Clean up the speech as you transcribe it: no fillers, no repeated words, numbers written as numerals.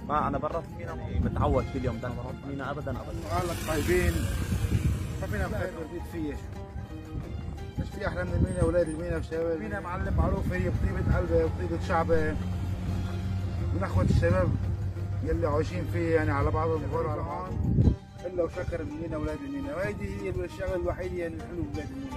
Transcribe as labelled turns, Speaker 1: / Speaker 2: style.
Speaker 1: ما انا برا في مينا متعود كل يوم ده بروح مينا ابدا ابدا.
Speaker 2: قال لك طيبين ما فينا بخير برديت فيه شو. مش في احلى من المينا اولاد المينا وشباب المينا معلم معروف هي بطيبه قلبه وبطيبه شعبه من اخوه الشباب يلي عايشين فيه يعني على بعض الظهور على بعض الا وشكر المينا اولاد المينا، وهيدي هي الشغله الوحيده يعني الحلو ببلاد المينا.